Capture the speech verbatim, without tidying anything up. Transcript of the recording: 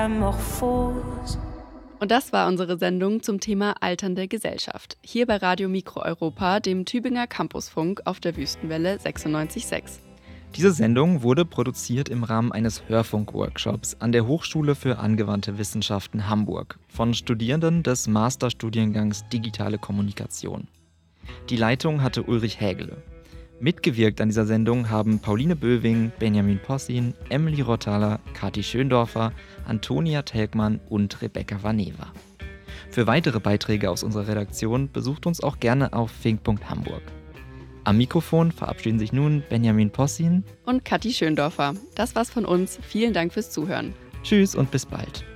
Und das war unsere Sendung zum Thema Alternde Gesellschaft. Hier bei Radio Mikro Europa, dem Tübinger Campusfunk auf der Wüstenwelle sechsundneunzig Komma sechs. Diese Sendung wurde produziert im Rahmen eines Hörfunk-Workshops an der Hochschule für angewandte Wissenschaften Hamburg von Studierenden des Masterstudiengangs Digitale Kommunikation. Die Leitung hatte Ulrich Hägele. Mitgewirkt an dieser Sendung haben Pauline Böwing, Benjamin Possin, Emily Rotthaler, Kathi Schöndorfer, Antonia Telkmann und Rebecca Vaneva. Für weitere Beiträge aus unserer Redaktion besucht uns auch gerne auf fink punkt hamburg. Am Mikrofon verabschieden sich nun Benjamin Possin und Kathi Schöndorfer. Das war's von uns. Vielen Dank fürs Zuhören. Tschüss und bis bald.